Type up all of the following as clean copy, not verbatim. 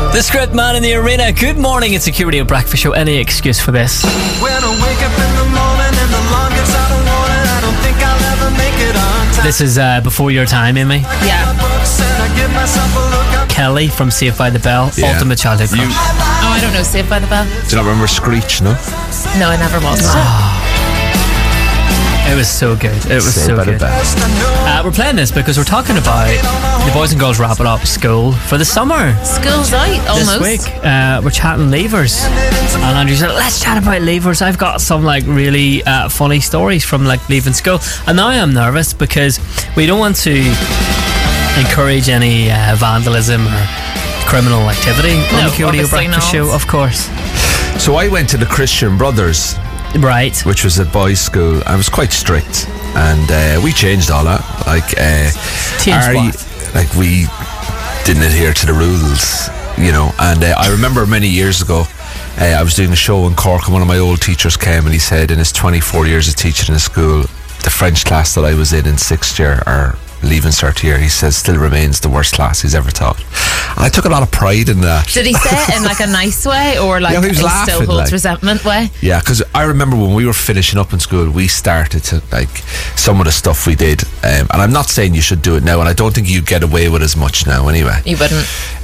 The Script Man in the Arena. Good morning, it's Security of Breakfast Show. Any excuse for this? When I wake up in the morning and the alarm gets out of warning, I don't think I'll ever make it on time. This is before your time, Amy. Yeah. Kelly from Saved by the Bell. Yeah. Ultimate childhood crush. Oh, I don't know. Saved by the Bell. Do you not remember Screech, no? No, I never watched It was so good. It was Saved so by the good. Bell. We're playing this because we're talking about the boys and girls wrapping up school for the summer. it. School's out, almost. This week, we're chatting leavers, and Andrew said, "Let's chat about leavers." I've got some like really funny stories from like leaving school, and now I'm nervous because we don't want to encourage any vandalism or criminal activity on the Security of obviously Breakfast not. Show, of course. So I went to the Christian Brothers, Right. which was a boys' school. I was quite strict, and we changed all that. Like, Changed what? like we didn't adhere to the rules, you know. And I remember many years ago, I was doing a show in Cork, and one of my old teachers came and he said, in his 24 years of teaching in the school, the French class that I was in 6th year, or leaving cert year, he says, still remains the worst class he's ever taught. And I took a lot of pride in that. Did he say it in like a nice way or like Yeah, he was still laughing, holds like- resentment way? Yeah, because I remember when we were finishing up in school, we started to, like, some of the stuff we did, and I'm not saying you should do it now, and I don't think you get away with as much now anyway. You wouldn't.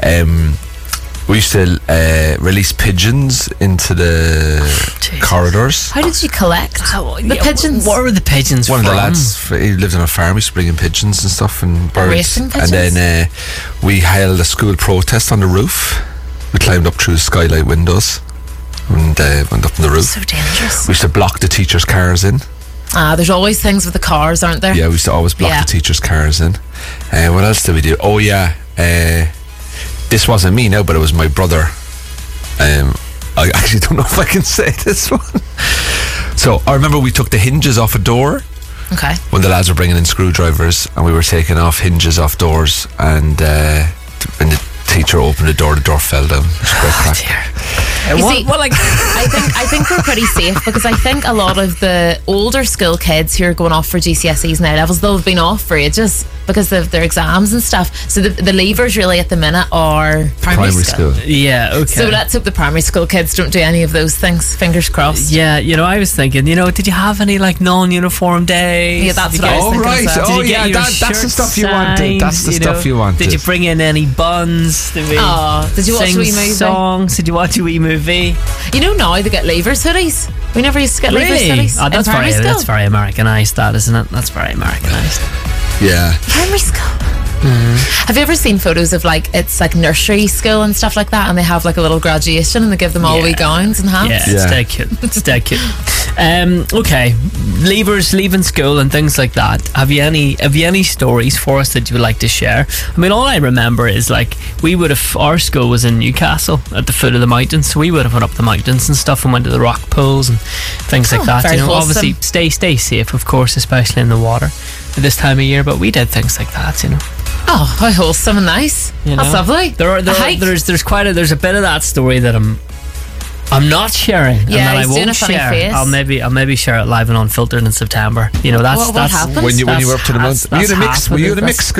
We used to release pigeons into the corridors. How did you collect the pigeons? What were the pigeons One from? of the lads, he lived on a farm, he used to bring in pigeons and stuff and birds. Racing And pigeons? then we held a school protest on the roof. We climbed up through the skylight windows and went up on the roof. So dangerous. We used to block the teachers' cars in. There's always things with the cars, aren't there? Yeah, we used to always block Yeah. the teachers' cars in. What else did we do? Oh yeah, this wasn't me now, but it was my brother. I actually don't know if I can say this one. So I remember we took the hinges off a door Okay. when the lads were bringing in screwdrivers, and we were taking off hinges off doors, and when the teacher opened the door fell down. It was great crack. You What- see, what, like- I think we're pretty safe because I think a lot of the older school kids who are going off for GCSEs and A-levels, they'll have been off for ages because of their exams and stuff. So the leavers really at the minute are primary school. Yeah, okay. So let's hope the primary school kids don't do any of those things. Fingers crossed. Yeah, you know, I was thinking, you know, did you have any like non-uniform days? Yeah, that's Did what you I was Oh thinking right, as well. oh Did you yeah, get your that's the shirt stuff you wanted. signed, That's the you stuff know? you wanted. Did you bring in any buns? Did we Oh, did you watch sing a wee movie? songs? Did you watch a wee movie? You know now they get leavers hoodies. We never used to get leavers Really? hoodies Oh, in that's primary very school. that's very Americanized, that isn't it? That's very Americanized. Yeah. Primary school. Have you ever seen photos of like it's like nursery school and stuff like that, and they have like a little graduation and they give them all wee gowns and hats? Yeah, it's Yeah. dead cute. It's dead cute. Okay, leaving school and things like that. Have you any stories for us that you would like to share? I mean, all I remember is like our school was in Newcastle at the foot of the mountains, so we would have went up the mountains and stuff and went to the rock pools and things like that. very You know, wholesome. obviously stay safe, of course, especially in the water at this time of year. But we did things like that, you know. Oh, how wholesome and nice. You That's know? lovely. There's a bit of that story that I'm not sharing, and Yeah, that I he's doing won't a funny share. face. I'll maybe share it live and unfiltered in September. You know, that's What happened? When you were up to the that's mountain, were you in a mix? Were you in a happening. mix?